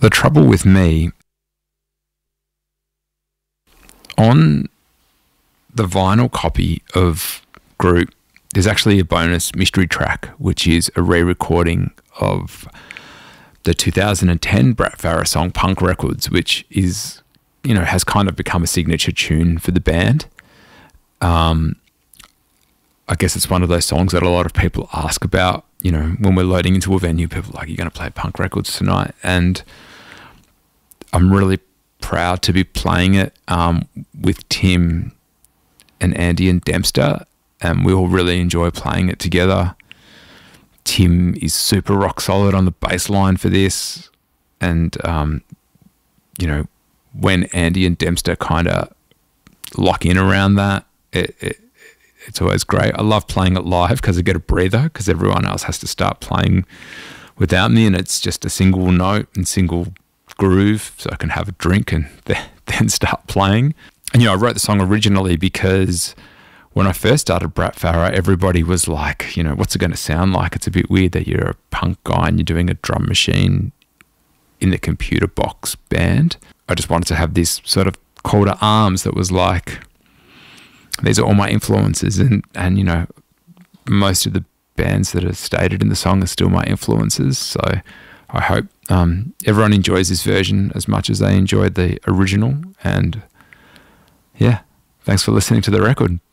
The trouble with me, on the vinyl copy of Group, there's actually a bonus mystery track, which is a re-recording of the 2010 Brat Farah song Punk Records, which is, has kind of become a signature tune for the band. I guess it's one of those songs that a lot of people ask about, when we're loading into a venue. People are like, you're going to play Punk Records tonight? And I'm really proud to be playing it with Tim and Andy and Dempster, and we all really enjoy playing it together. Tim is super rock solid on the bass line for this, and when Andy and Dempster kind of lock in around that, it's always great. I love playing it live because I get a breather, because everyone else has to start playing without me, and it's just a single note and single groove, so I can have a drink and then start playing. And I wrote the song originally because when I first started Brat Farah, everybody was like, what's it going to sound like? It's a bit weird that you're a punk guy and you're doing a drum machine in the computer box band. I just wanted to have this sort of call to arms that was like, these are all my influences, and most of the bands that are stated in the song are still my influences. So I hope everyone enjoys this version as much as they enjoyed the original. And yeah, thanks for listening to the record.